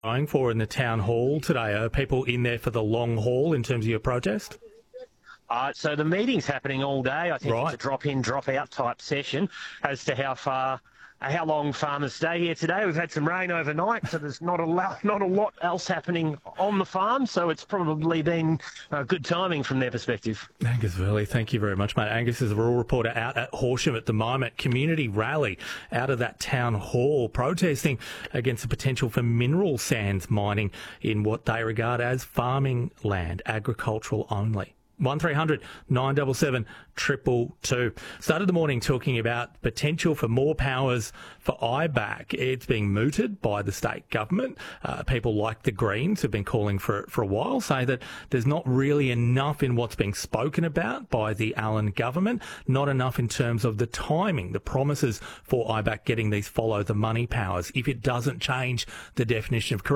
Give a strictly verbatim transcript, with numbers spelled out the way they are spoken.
Going for in the town hall today? Are people in there for the long haul in terms of your protest? Uh, so the meeting's happening all day. I think Right. it's a drop-in, drop-out type session as to how far, how long farmers stay here today. We've had some rain overnight, so there's not a lot, not a lot else happening on the farm. So it's probably been uh, good timing from their perspective. Angus Verley, thank you very much, mate. Angus is a rural reporter out at Horsham at the moment. Community rally out of that town hall protesting against the potential for mineral sands mining in what they regard as farming land, agricultural only. one three hundred nine seven seven two two two. Started the morning talking about potential for more powers for I BAC. It's being mooted by the state government. Uh, people like the Greens have been calling for it for a while, say that there's not really enough in what's being spoken about by the Allen government, not enough in terms of the timing, the promises for I BAC getting these follow the money powers if it doesn't change the definition of corruption.